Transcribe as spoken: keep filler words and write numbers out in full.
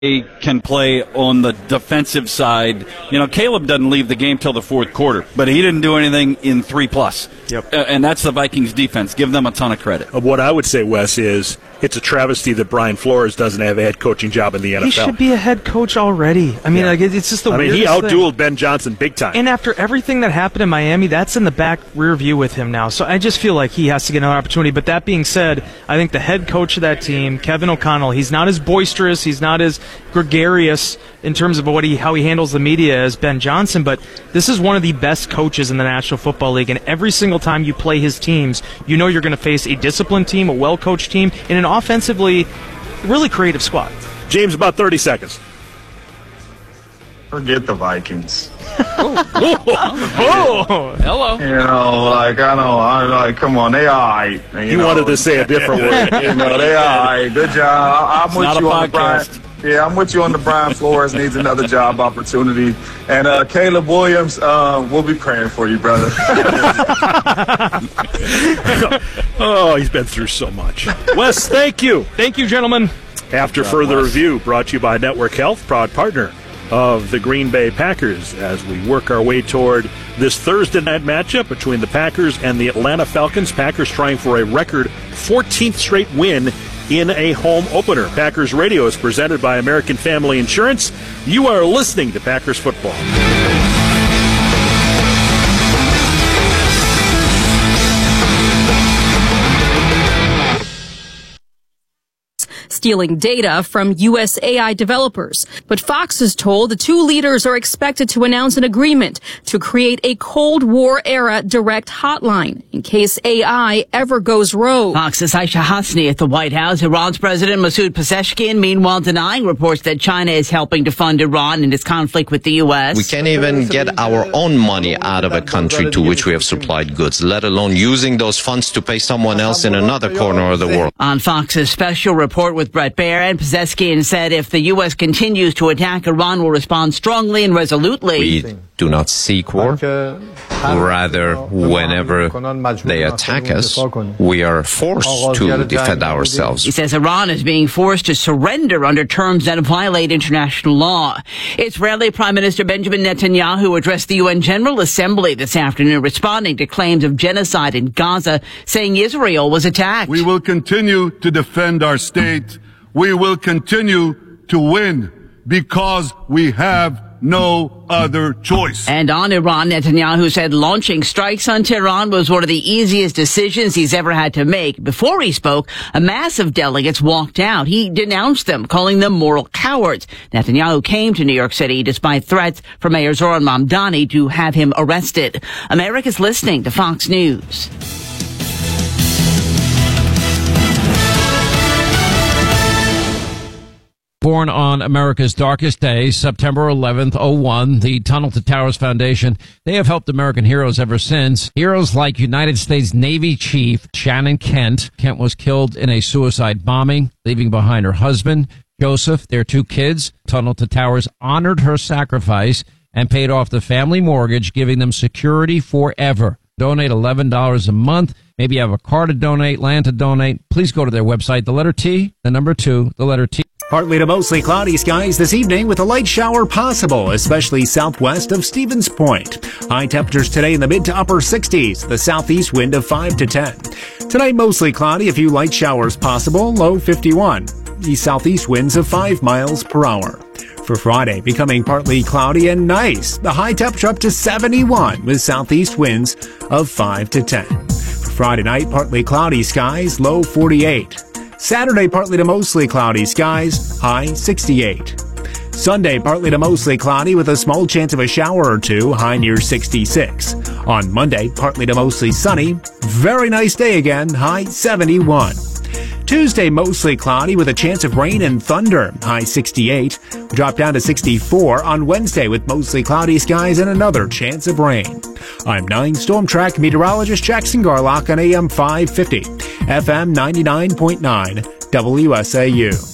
can play on the defensive side. You know, Caleb doesn't leave the game till the fourth quarter, but he didn't do anything in three plus. Yep. Uh, and that's the Vikings defense. Give them a ton of credit. What I would say, Wes, is it's a travesty that Brian Flores doesn't have a head coaching job in the N F L. He should be a head coach already. I mean, yeah. like, it's just the I mean, he weirdest outdueled thing. Ben Johnson big time. And after everything that happened in Miami, that's in the back rear view with him now. So I just feel like he has to get another opportunity. But that being said, I think the head coach of that team, Kevin O'Connell, he's not as boisterous, he's not as gregarious in terms of what he how he handles the media as Ben Johnson, but this is one of the best coaches in the National Football League, and every single time you play his teams, you know you're going to face a disciplined team, a well-coached team, and an offensively really creative squad. James, about thirty seconds. Forget the Vikings. Oh, Hello. You know, like, I know, I like, come on, they all right. You, You know, wanted to say a different word. You know, they all right. Good job. I, I'm It's with not you a on the Brian. podcast. Yeah, I'm with you on the Brian Flores needs another job opportunity. And uh, Caleb Williams, uh, we'll be praying for you, brother. Oh, he's been through so much. Wes, thank you. Thank you, gentlemen. After further review, brought to you by Network Health, proud partner of the Green Bay Packers, as we work our way toward this Thursday night matchup between the Packers and the Atlanta Falcons. Packers trying for a record fourteenth straight win in a home opener. Packers Radio is presented by American Family Insurance. You are listening to Packers Football. Stealing data from U S A I developers. But Fox is told the two leaders are expected to announce an agreement to create a Cold War-era direct hotline in case A I ever goes rogue. Fox's Aisha Hasni at the White House. Iran's President Masoud Pezeshkian, meanwhile, denying reports that China is helping to fund Iran in its conflict with the U S. We can't even get our own money out of a country to which we have supplied goods, let alone using those funds to pay someone else in another corner of the world. On Fox's special report with Brett Baer, and Pezeshkian said if the U S continues to attack, Iran will respond strongly and resolutely. We do not seek war. Rather, whenever they attack us, we are forced to defend ourselves. He says Iran is being forced to surrender under terms that violate international law. Israeli Prime Minister Benjamin Netanyahu addressed the U N General Assembly this afternoon, responding to claims of genocide in Gaza, saying Israel was attacked. We will continue to defend our state. We will continue to win because we have no other choice. And on Iran, Netanyahu said launching strikes on Tehran was one of the easiest decisions he's ever had to make. Before he spoke, a mass of delegates walked out. He denounced them, calling them moral cowards. Netanyahu came to New York City despite threats from Mayor Zoran Mamdani to have him arrested. America's listening to Fox News. Born on America's darkest day, September eleventh, oh one, the Tunnel to Towers Foundation, they have helped American heroes ever since. Heroes like United States Navy Chief Shannon Kent. Kent was killed in a suicide bombing, leaving behind her husband, Joseph, their two kids. Tunnel to Towers honored her sacrifice and paid off the family mortgage, giving them security forever. Donate eleven dollars a month. Maybe you have a car to donate, land to donate. Please go to their website, the letter T, the number two, the letter T. Partly to mostly cloudy skies this evening with a light shower possible, especially southwest of Stevens Point. High temperatures today in the mid to upper sixties, the southeast wind of five to ten. Tonight mostly cloudy, a few light showers possible, low fifty-one. The southeast winds of five miles per hour. For Friday, becoming partly cloudy and nice. The high temperature up to seventy-one with southeast winds of five to ten. For Friday night, partly cloudy skies, low forty-eight. Saturday, partly to mostly cloudy skies, high sixty-eight. Sunday, partly to mostly cloudy with a small chance of a shower or two, high near sixty-six. On Monday, partly to mostly sunny, very nice day again, high seventy-one. Tuesday, mostly cloudy with a chance of rain and thunder, high sixty-eight. We'll drop down to sixty-four on Wednesday with mostly cloudy skies and another chance of rain. I'm nine Storm Track meteorologist Jackson Garlock on A M five fifty, F M ninety-nine point nine, W S A U.